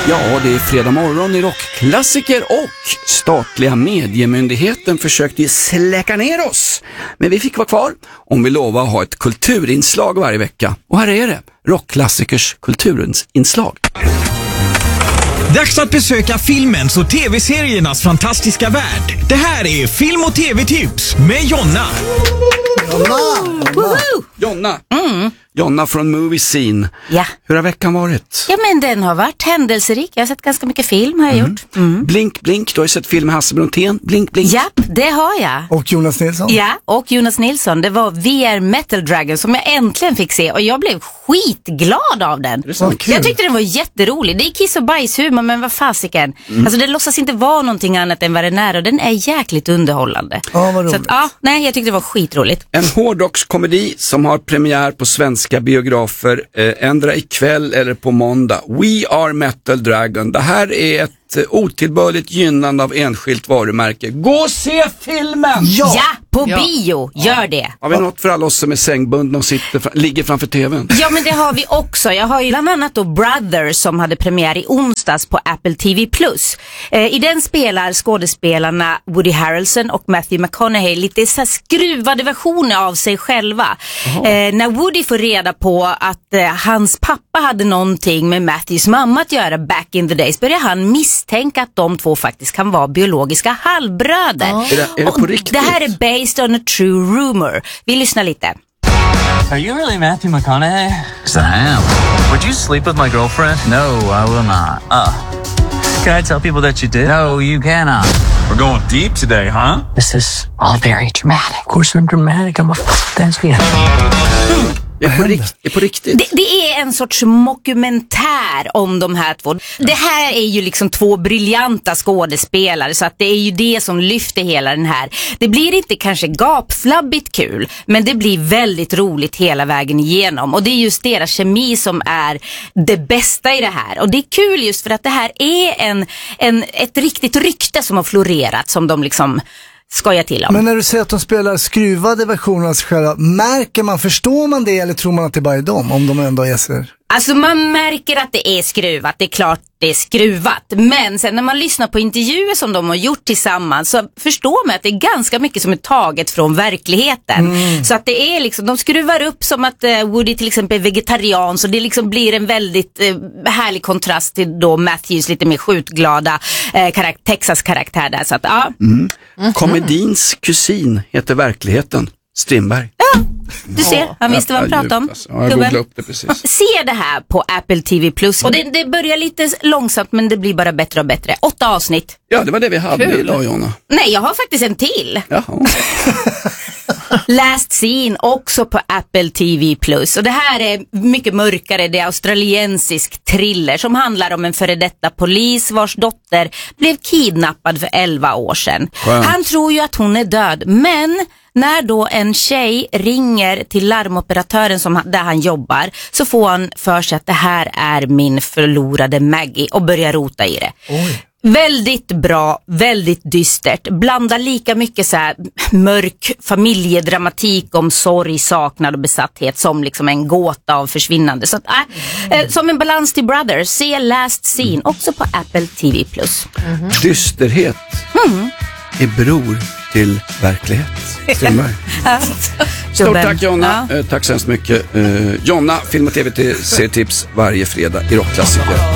Ja, det är fredag morgon i Rockklassiker och statliga mediemyndigheten försökte ju släcka ner oss. Men vi fick vara kvar om vi lovar att ha ett kulturinslag varje vecka. Och här är det, Rockklassikers kulturinslag. Dags att besöka filmens och tv-seriernas fantastiska värld. Det här är Film- och tv-tips med Jonna. Jonna. Jonna från Movie Scene. Ja. Hur har veckan varit? Ja, men den har varit händelserik. Jag har sett ganska mycket film, har jag gjort. Blink, blink. Du har ju sett film med Hasse Brontén. Blink, blink. Ja, det har jag. Och Jonas Nilsson. Ja, och Jonas Nilsson. Det var VR Metal Dragon som jag äntligen fick se. Och jag blev skitglad av den. Jag tyckte den var jätterolig. Det är kiss- och bajshumor, men vad fasiken. Alltså det låtsas inte vara någonting annat än vad den är. Och den är jäkligt underhållande. Ja, vad roligt. Så att, nej, jag tyckte det var skitroligt. En hårdrockskomedi som har premiär på svenska biografer ändra ikväll eller på måndag. We Are Metal Dragon. Det här är ett otillbörligt gynnande av enskilt varumärke. Gå och se filmen! Ja, på bio. Gör det. Har vi något för alla oss som är sängbundna och ligger framför tvn? Ja, men det har vi också. Jag har ju bland annat då Brothers som hade premiär i onsdags på Apple TV+. I den spelar skådespelarna Woody Harrelson och Matthew McConaughey lite så här skruvade versioner av sig själva. När Woody får reda på att hans pappa hade någonting med Matthews mamma att göra back in the days, börjar han misstänka att de två faktiskt kan vara biologiska halvbröder. Är det på riktigt? Det här är based on a true rumor. Vi lyssnar lite. Are you really Matthew McConaughey? Yes, I am. Would you sleep with my girlfriend? No, I will not. Can I tell people that you did? No, you cannot. We're going deep today, huh? This is all very dramatic. Of course I'm dramatic. I'm a thespian. Är på riktigt? Det är en sorts mockumentär om de här två. Det här är ju liksom två briljanta skådespelare, så att det är ju det som lyfter hela den här. Det blir inte kanske gapflabbigt kul, men det blir väldigt roligt hela vägen igenom. Och det är just deras kemi som är det bästa i det här. Och det är kul just för att det här är ett riktigt rykte som har florerat, som de liksom skojar till om. Men när du säger att de spelar skruvade versioner av sig själva, förstår man det eller tror man att det bara är dem, om de ändå är så? Alltså man märker att det är skruvat, det är klart det är skruvat. Men sen när man lyssnar på intervjuer som de har gjort tillsammans så förstår man att det är ganska mycket som är taget från verkligheten. Så att det är liksom, de skruvar upp som att Woody till exempel är vegetarian, så det liksom blir en väldigt härlig kontrast till då Matthews lite mer skjutglada Texas-karaktär där. Så att, ja. Komedins kusin heter verkligheten. Strindberg. Ja, du ser, han visste vad han pratade om. Alltså. Ja, jag googlade upp det precis. Se det här på Apple TV+. Och det börjar lite långsamt, men det blir bara bättre och bättre. 8 avsnitt. Ja, det var det vi hade idag, Jonna. Nej, jag har faktiskt en till. Jaha. Last Scene också på Apple TV+. Och det här är mycket mörkare. Det är australiensisk thriller som handlar om en före detta polis vars dotter blev kidnappad för 11 år sedan. Skönt. Han tror ju att hon är död, men när då en tjej ringer till larmoperatören där han jobbar, så får han för sig att det här är min förlorade Maggie och börjar rota i det. Oj. Väldigt bra, väldigt dystert. Blandar lika mycket så här mörk familjedramatik om sorg, saknad och besatthet som liksom en gåta av försvinnande. Så att, som en balans till Brothers, se Last Scene också på Apple TV+. Dysterhet är bror till verklighet. Strindberg. Stort tack, Jonna. Tack så hemskt mycket. Jonna, film och tv-serietips varje fredag i Rockklassiker.